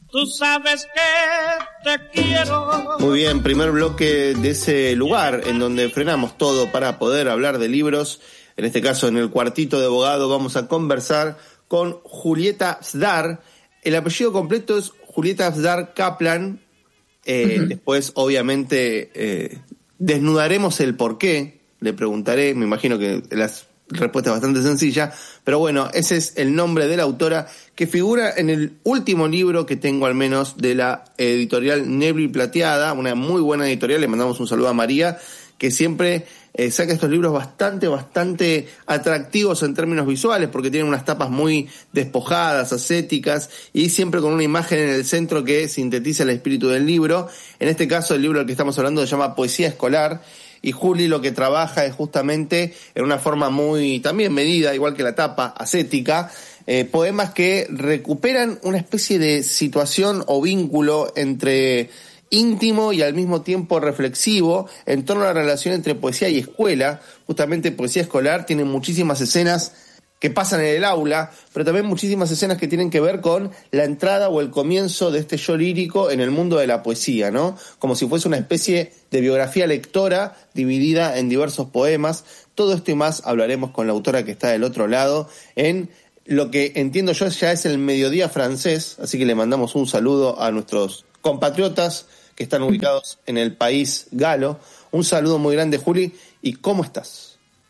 Tú sabes que te quiero. Muy bien, primer bloque de ese lugar en donde frenamos todo para poder hablar de libros. En este caso, en el cuartito de abogado, vamos a conversar con Julieta Zdar. El apellido completo es Julieta Zdar Kaplan. Después, obviamente, desnudaremos el porqué. Le preguntaré, me imagino que la respuesta es bastante sencilla, pero bueno, ese es el nombre de la autora que figura en el último libro que tengo, al menos, de la editorial Nebla Plateada, una muy buena editorial. Le mandamos un saludo a María, que siempre saca estos libros bastante atractivos en términos visuales, porque tienen unas tapas muy despojadas, ascéticas, y siempre con una imagen en el centro que sintetiza el espíritu del libro. En este caso, el libro del que estamos hablando se llama Poesía Escolar, y Juli lo que trabaja es justamente en una forma muy también medida, igual que la tapa, ascética, poemas que recuperan una especie de situación o vínculo entre íntimo y al mismo tiempo reflexivo en torno a la relación entre poesía y escuela. Justamente Poesía Escolar tiene muchísimas escenas que pasan en el aula, pero también muchísimas escenas que tienen que ver con la entrada o el comienzo de este yo lírico en el mundo de la poesía, ¿no? Como si fuese una especie de biografía lectora dividida en diversos poemas. Todo esto y más hablaremos con la autora que está del otro lado en lo que entiendo yo ya es el mediodía francés, así que le mandamos un saludo a nuestros compatriotas que están ubicados en el país galo. Un saludo muy grande, Juli, ¿y cómo estás?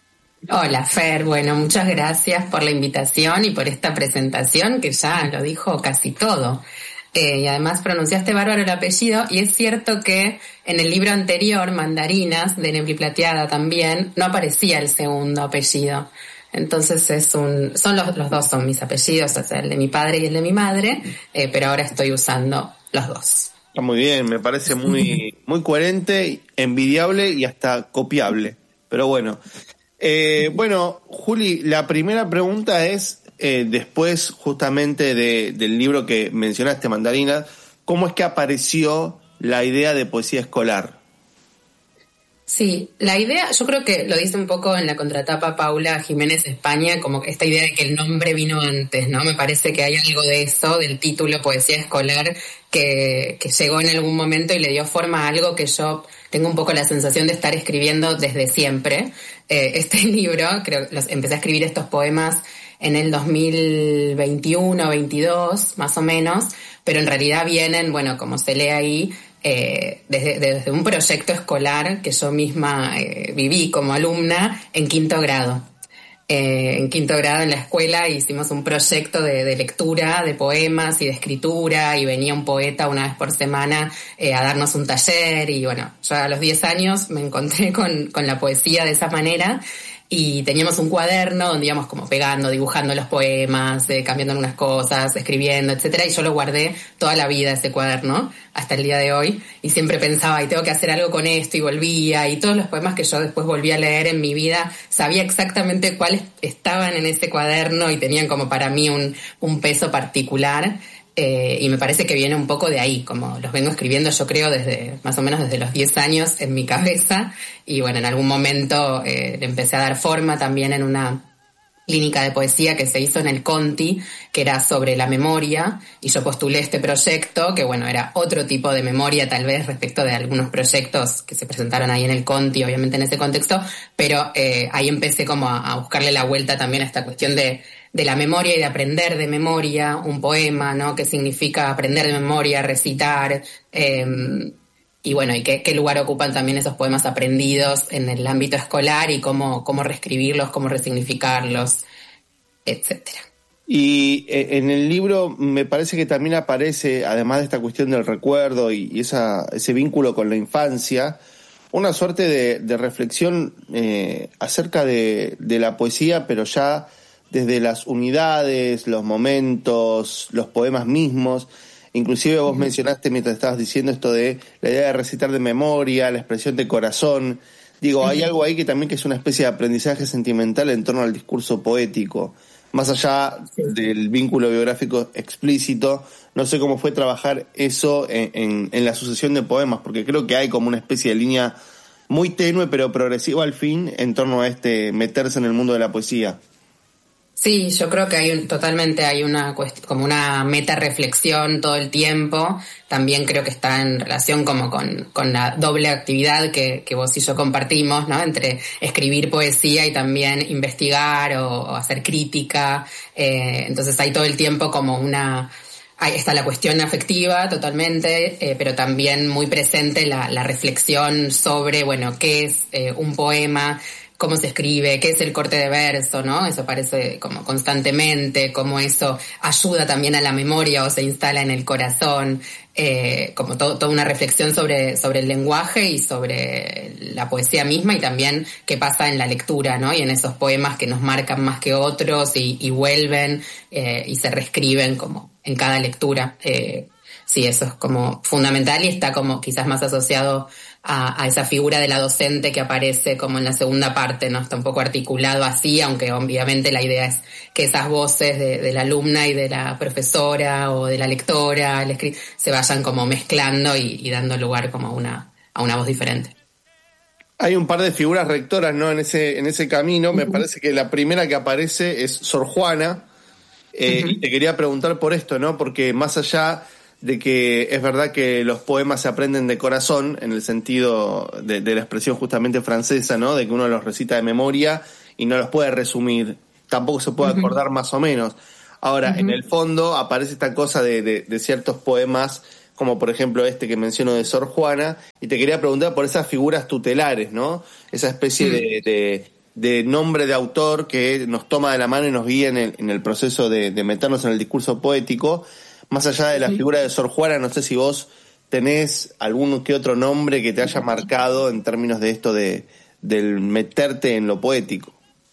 Hola, Fer. Bueno, muchas gracias por la invitación y por esta presentación que ya lo dijo casi todo. Y además pronunciaste bárbaro el apellido, y es cierto que en el libro anterior, Mandarinas, de Nebla Plateada también, no aparecía el segundo apellido. Entonces son los dos son mis apellidos, o sea, el de mi padre y el de mi madre, pero ahora estoy usando los dos. Está muy bien, me parece muy coherente, envidiable y hasta copiable. Pero bueno. Bueno, Juli, la primera pregunta es, después justamente del libro que mencionaste, Mandarina, ¿cómo es que apareció la idea de poesía escolar? Sí, la idea, yo creo que lo dice un poco en la contratapa Paula Jiménez España, como esta idea de que el nombre vino antes, ¿no? Me parece que hay algo de eso, del título Poesía Escolar, que llegó en algún momento y le dio forma a algo que yo tengo un poco la sensación de estar escribiendo desde siempre. Este libro, empecé a escribir estos poemas en el 2021, 22, más o menos, pero en realidad vienen, bueno, como se lee ahí, desde un proyecto escolar que yo misma viví como alumna en quinto grado. En quinto grado en la escuela hicimos un proyecto de lectura, de poemas y de escritura, y venía un poeta una vez por semana a darnos un taller, y bueno, yo a los 10 años me encontré con la poesía de esa manera, y teníamos un cuaderno donde íbamos como pegando, dibujando los poemas, cambiando algunas cosas, escribiendo, etcétera, y yo lo guardé toda la vida, ese cuaderno, hasta el día de hoy, y siempre pensaba, y tengo que hacer algo con esto, y volvía, y todos los poemas que yo después volví a leer en mi vida, sabía exactamente cuáles estaban en ese cuaderno y tenían como para mí un peso particular. Y me parece que viene un poco de ahí, como los vengo escribiendo yo creo más o menos desde los 10 años en mi cabeza, y bueno, en algún momento le empecé a dar forma también en una clínica de poesía que se hizo en el Conti, que era sobre la memoria, y yo postulé este proyecto, que bueno, era otro tipo de memoria tal vez respecto de algunos proyectos que se presentaron ahí en el Conti, obviamente en ese contexto, pero ahí empecé como a buscarle la vuelta también a esta cuestión de la memoria y de aprender de memoria un poema, ¿no? ¿Qué significa aprender de memoria, recitar? Y bueno, y qué lugar ocupan también esos poemas aprendidos en el ámbito escolar, y cómo reescribirlos, cómo resignificarlos, etcétera. Y en el libro me parece que también aparece, además de esta cuestión del recuerdo y ese vínculo con la infancia, una suerte de reflexión acerca de la poesía, pero ya desde las unidades, los momentos, los poemas mismos. Inclusive vos mencionaste mientras estabas diciendo esto de la idea de recitar de memoria, la expresión de corazón. Digo, hay algo ahí que también que es una especie de aprendizaje sentimental en torno al discurso poético. Más allá del vínculo biográfico explícito, no sé cómo fue trabajar eso en la sucesión de poemas, porque creo que hay como una especie de línea muy tenue pero progresiva al fin en torno a meterse en el mundo de la poesía. Sí, yo creo que totalmente hay una como una meta reflexión todo el tiempo. También creo que está en relación como con la doble actividad que vos y yo compartimos, ¿no? Entre escribir poesía y también investigar o hacer crítica. Entonces hay todo el tiempo como ahí está la cuestión afectiva totalmente, pero también muy presente la reflexión sobre, bueno, qué es un poema, cómo se escribe, qué es el corte de verso, ¿no? Eso aparece como constantemente, cómo eso ayuda también a la memoria o se instala en el corazón, como toda una reflexión sobre el lenguaje y sobre la poesía misma y también qué pasa en la lectura, ¿no? Y en esos poemas que nos marcan más que otros y vuelven y se reescriben como en cada lectura. Sí, eso es como fundamental y está como quizás más asociado a esa figura de la docente que aparece como en la segunda parte, ¿no? Está un poco articulado así, aunque obviamente la idea es que esas voces de la alumna y de la profesora o de la lectora se vayan como mezclando y dando lugar como a una voz diferente. Hay un par de figuras rectoras, ¿no? En ese camino. Me parece que la primera que aparece es Sor Juana. Y te quería preguntar por esto, ¿no? Porque más allá de que es verdad que los poemas se aprenden de corazón, en el sentido de la expresión justamente francesa, ¿no? De que uno los recita de memoria y no los puede resumir, tampoco se puede acordar más o menos. Ahora, en el fondo aparece esta cosa de ciertos poemas, como por ejemplo este que menciono de Sor Juana, y te quería preguntar por esas figuras tutelares, ¿no? Esa especie de nombre de autor que nos toma de la mano y nos guía en el proceso de meternos en el discurso poético. Más allá de la figura de Sor Juana, no sé si vos tenés algún que otro nombre que te haya marcado en términos de esto del meterte en lo poético.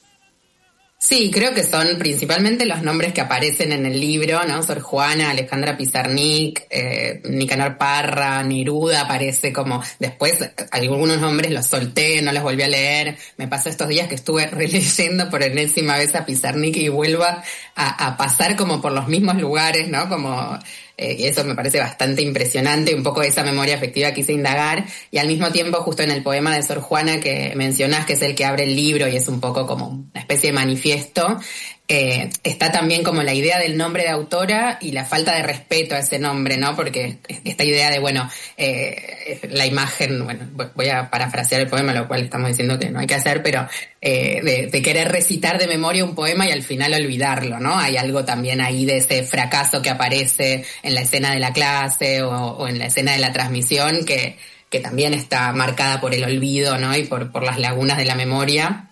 Sí, creo que son principalmente los nombres que aparecen en el libro, ¿no? Sor Juana, Alejandra Pizarnik, Nicanor Parra, Neruda aparece como... Después algunos nombres los solté, no los volví a leer. Me pasó estos días que estuve releyendo por enésima vez a Pizarnik y vuelvo a pasar como por los mismos lugares, ¿no? Como... y eso me parece bastante impresionante, un poco de esa memoria afectiva quise indagar, y al mismo tiempo justo en el poema de Sor Juana que mencionás, que es el que abre el libro y es un poco como una especie de manifiesto, está también como la idea del nombre de autora y la falta de respeto a ese nombre, ¿no? Porque esta idea de, bueno, la imagen, bueno, voy a parafrasear el poema, lo cual estamos diciendo que no hay que hacer, pero de querer recitar de memoria un poema y al final olvidarlo, ¿no? Hay algo también ahí de ese fracaso que aparece en la escena de la clase o en la escena de la transmisión que también está marcada por el olvido, ¿no? Y por las lagunas de la memoria.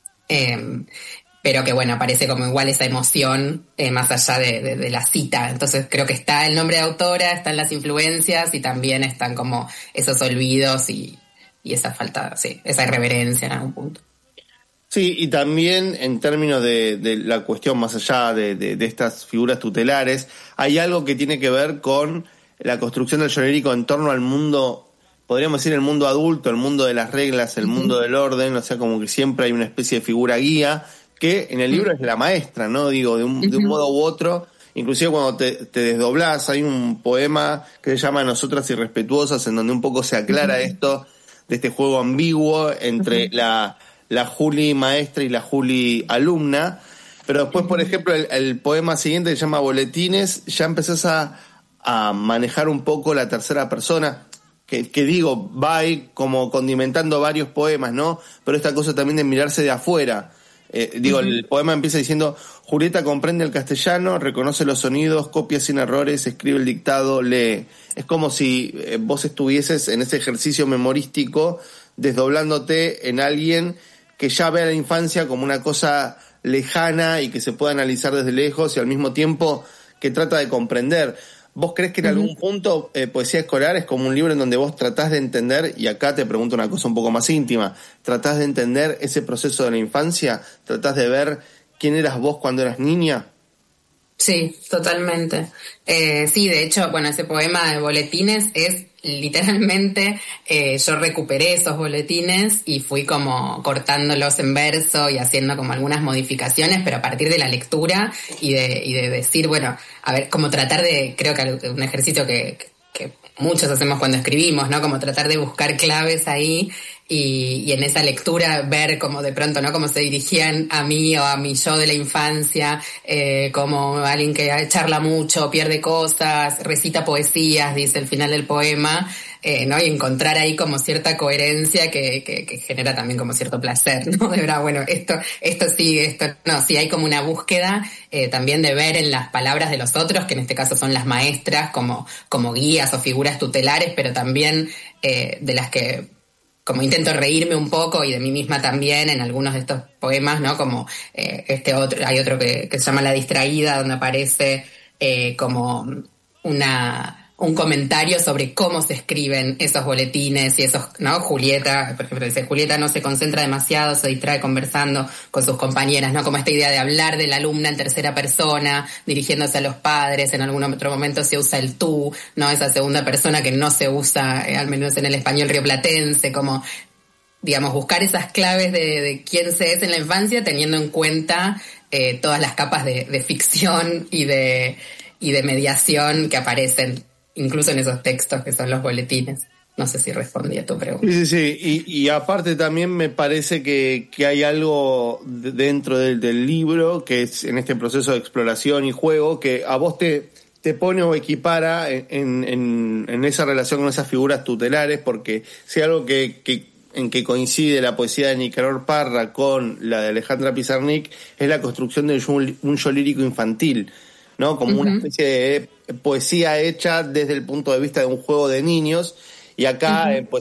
Pero que bueno, aparece como igual esa emoción más allá de la cita. Entonces creo que está el nombre de autora, están las influencias y también están como esos olvidos y esa falta, sí, esa irreverencia en algún punto. Sí, y también en términos de la cuestión más allá de estas figuras tutelares, hay algo que tiene que ver con la construcción del genérico en torno al mundo, podríamos decir el mundo adulto, el mundo de las reglas, el mundo del orden, o sea, como que siempre hay una especie de figura guía, que en el libro es la maestra, ¿no? Digo, de un modo u otro, inclusive cuando te desdoblás, hay un poema que se llama Nosotras Irrespetuosas, en donde un poco se aclara esto, de este juego ambiguo entre la Juli maestra y la Juli alumna, pero después, por ejemplo, el poema siguiente que se llama Boletines, ya empezás a manejar un poco la tercera persona, que digo, va ahí como condimentando varios poemas, ¿no? Pero esta cosa también de mirarse de afuera. El poema empieza diciendo: Julieta comprende el castellano, reconoce los sonidos, copia sin errores, escribe el dictado, lee. Es como si vos estuvieses en ese ejercicio memorístico desdoblándote en alguien que ya ve a la infancia como una cosa lejana y que se puede analizar desde lejos y al mismo tiempo que trata de comprender. ¿Vos crees que en algún punto Poesía Escolar es como un libro en donde vos tratás de entender, y acá te pregunto una cosa un poco más íntima, tratás de entender ese proceso de la infancia? ¿Tratás de ver quién eras vos cuando eras niña? Sí, totalmente. Sí, de hecho, bueno, ese poema de Boletines es literalmente, yo recuperé esos boletines y fui como cortándolos en verso y haciendo como algunas modificaciones, pero a partir de la lectura y de decir, bueno, a ver, como tratar de, creo que un ejercicio que muchos hacemos cuando escribimos, ¿no? Como tratar de buscar claves ahí y en esa lectura ver como de pronto, ¿no? Cómo se dirigían a mí o a mi yo de la infancia, como alguien que charla mucho, pierde cosas, recita poesías, dice el final del poema, ¿no? Y encontrar ahí como cierta coherencia que genera también como cierto placer, ¿no? De verdad, bueno, esto sí, esto no, sí hay como una búsqueda también de ver en las palabras de los otros, que en este caso son las maestras, como guías o figuras tutelares, pero también de las que como intento reírme un poco y de mí misma también en algunos de estos poemas, ¿no? Como hay otro que se llama La distraída, donde aparece como un comentario sobre cómo se escriben esos boletines y esos, ¿no? Julieta, por ejemplo, dice, Julieta no se concentra demasiado, se distrae conversando con sus compañeras, ¿no? Como esta idea de hablar de la alumna en tercera persona, dirigiéndose a los padres, en algún otro momento se usa el tú, ¿no? Esa segunda persona que no se usa, al menos en el español rioplatense, como, digamos, buscar esas claves de quién se es en la infancia, teniendo en cuenta todas las capas de ficción y de mediación que aparecen incluso en esos textos que son los boletines. No sé si respondí a tu pregunta. Sí. Y aparte también me parece que hay algo dentro del libro, que es en este proceso de exploración y juego, que a vos te pone o equipara en esa relación con esas figuras tutelares, porque si algo en que coincide la poesía de Nicanor Parra con la de Alejandra Pizarnik es la construcción de un yo lírico infantil, ¿no? Como una especie de poesía hecha desde el punto de vista de un juego de niños, y acá pues